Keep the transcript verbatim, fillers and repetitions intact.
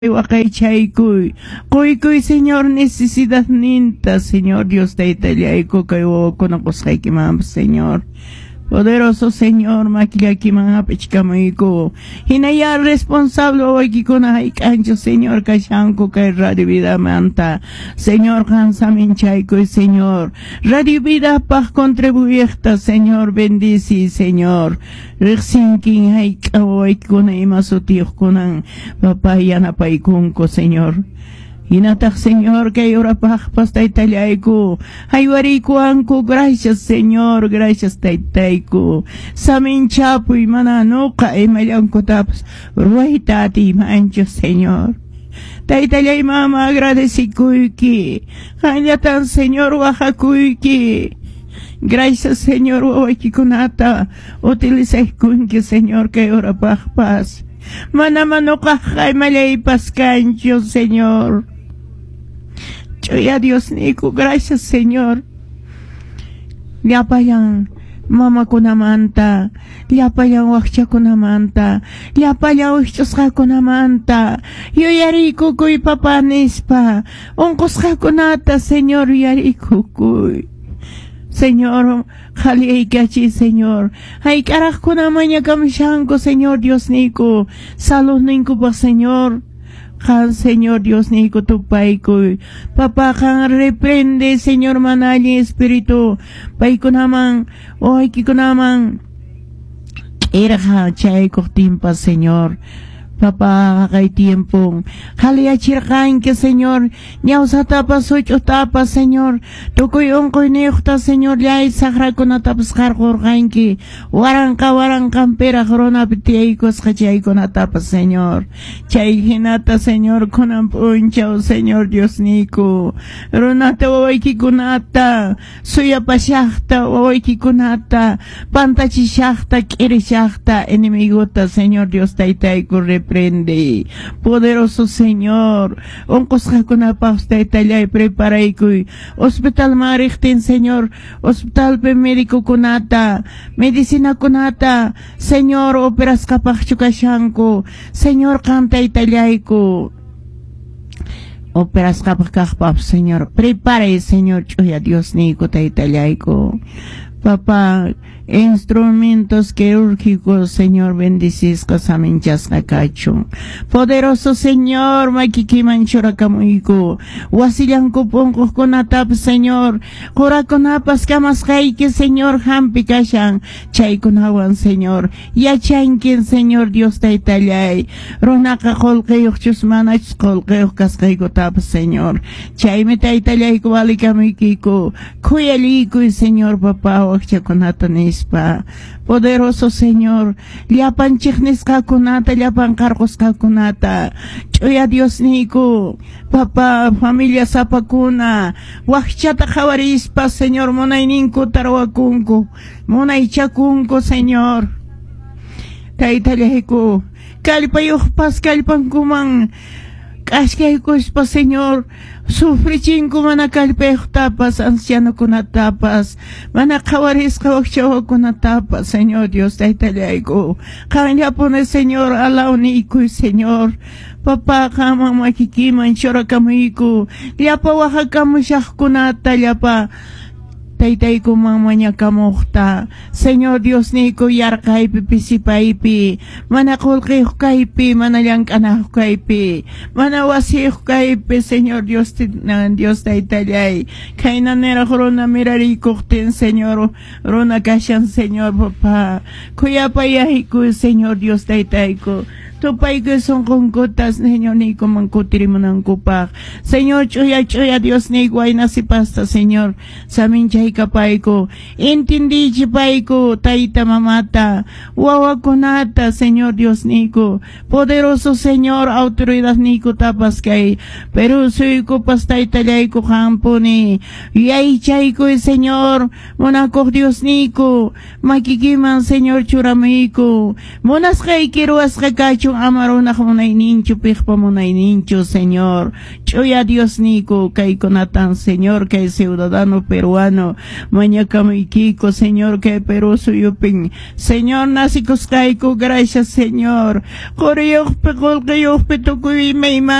Wakaychaykuy, quykuy Señor necesidad ninta, Señor Dios de Italiaico, que hubo con Acosaikiman, Señor. Poderoso Señor, maquillaquiman apechcamuico. Hinaya responsable hoy con cancho, Señor, cachanco, que radio vida manta. Señor, cansaminchaico y Señor. Radio vida paz contribuirta, Señor, bendici, Señor. Rexinkin haika hoy con imasutios con papayana paikunko, Señor. Inatak Señor, que ahora paz taitaiku. Haywariku anku, gracias Señor, gracias taitaiku. Samin chapu y mananuka y mayanko tapas. Ruaitati mancho Señor. Taitalay mama agradecikuiki. Hanyatan Señor wajakuiki. Gracias Señor, wakikunata. Utilizay kunki Señor, que ahora paz. Manamanuka hay malay pascancho Señor. Chuya Dios niku, gracias Señor. Liapayan mama kunamanta, liapayan wakcha kunamanta, liapayan wakchosqa kunamanta. Yo yariku kuy papa nispa, onkosqa kunata Señor yariku kuy. Señor, jali kachi Señor. Ay karaj kunamanya kamshanko Señor Dios niku. Salud ninku pa Señor. Kan Señor Dios niku tu paiku. Papa kan reprende Señor manali espíritu. Paiku naman. Oy kiku naman. Irha chay timpa Señor. Papá, hay tiempo. Jale chirkan que Señor, ñausa tapas ocho tapas Señor. Tukoy onkoy neuta Señor, ya es sagra con atapas jargorgan que waranka warankan pera corona pitiaicos hachay con atapas Señor. Chay hinata Señor con ampunchao Señor Dios nico. Ronata oiki kunata, suya pashachta oiki kunata, pantachi shachta kiri shachta enemigota Señor Dios taitaico rep prende, poderoso Señor, oncos con pasta Italia y prepara y hospital marichten Señor, hospital médico conata, medicina conata, Señor, operas capacho cachanco, Señor, canta italiaico. Operas capacapap, Señor, prepare, Señor, chuya Dios nico ta italiaico. Papá, instrumentos quirúrgicos, Señor, bendicis casaminchas cacacho. Poderoso Señor, makiki manchura camuico. Wasilanco pongos con atap, Señor. Jora con apas camas que Señor, hampi cachan. Chay con aguan, Señor. Ya chanquien, Señor, Dios ta italiay. Ronaka holqueos chusmanach holqueos cascaico tap, Señor. Chay me ta italiay kuali camuico. Kuyalico, Señor, papá. Conata poderoso Señor, liapan chignes kakunata, liapan cargos kakunata, chuya Dios niku, papá, familia sapakuna, wachata jawarispa, Señor, monay ninku tarwakunku, monay chakunku, Señor, taitalehiku, kalpayuhpas kalpankuman, Ashkaykuspa Señor, sufrichinko mana kalpej tapas, anciano kunatapas, mana kawaris kawakchawa kunatapas, Señor Dios, taitalayko. Kanya pone Señor, alauniku, Señor. Papá, kama makikiman, chora kamuiku, liapa waha kamushak kunata, liapa. Taytay ko mamanya kamuhta. Señor Dios niko yar kaipi pisipaipi. Manakol kayo kaipi, manalang kanah kaipi. Manawasih kaipi, Señor Dios Dios taytayay. Kay nanera korona mirari kokten, Señor. Rona kasyan, Señor, Papa. Kuya payahi ko, Señor Dios taytay ko. Tupay ko son kong kutas, Señor, ni ko mangkutiri mo ng kupak. Señor, chuya, chuya, Dios, ni ko ay nasipasta, Señor. Sa amin chay kapay ko. Intindi chipay ko, taita mamata. Wawa ko nata, Señor, Dios, ni ko. Poderoso, Señor, autoridad ni ko tapas kay. Pero suy ko pastay talay ko kampo ni. Yay chay ko, Señor. Muna ko, Dios, ni ko. Makikiman, Señor, churamay ko. Munas kay kiruas kakacho Nicho amaruna munay nincho, pijpa munay nincho, Señor. Chuya Dios nico, kay konatan, Señor, kay ciudadano peruano, mañakamikiko, Señor, kay Perú suyupin. Señor, nasikos kayko, gracias, Señor. Koreyok pe kol kayok pe tukuy may